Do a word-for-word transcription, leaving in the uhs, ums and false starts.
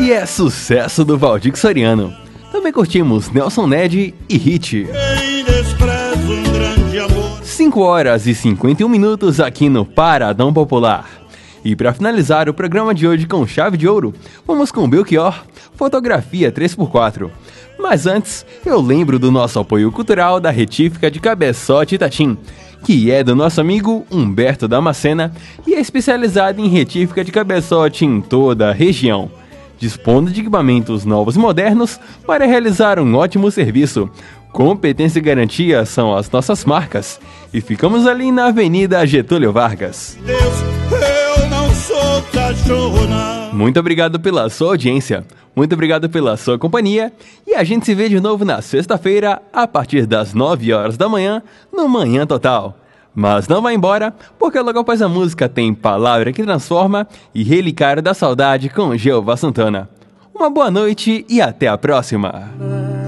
E é sucesso do Valdir Soriano. Também curtimos Nelson Ned e Hit. cinco horas e cinquenta e um minutos aqui no Paradão Popular. E para finalizar o programa de hoje com chave de ouro, vamos com Belchior, Fotografia três por quatro. Mas antes, eu lembro do nosso apoio cultural da Retífica de Cabeçote Itatim, que é do nosso amigo Humberto Damascena e é especializado em retífica de cabeçote em toda a região, dispondo de equipamentos novos e modernos para realizar um ótimo serviço. Competência e garantia são as nossas marcas e ficamos ali na Avenida Getúlio Vargas. Deus, eu não sou cachorro, não. Muito obrigado pela sua audiência, muito obrigado pela sua companhia e a gente se vê de novo na sexta-feira a partir das nove horas da manhã no Manhã Total. Mas não vai embora, porque logo após a música tem Palavra que Transforma e Relicário da Saudade com Jeová Santana. Uma boa noite e até a próxima!